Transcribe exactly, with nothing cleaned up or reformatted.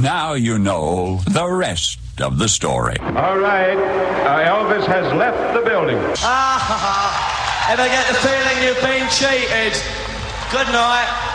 Now you know the rest of the story. All right. Uh, Elvis has left the building. Ah, ha, ha. Ever get the feeling you've been cheated? Good night.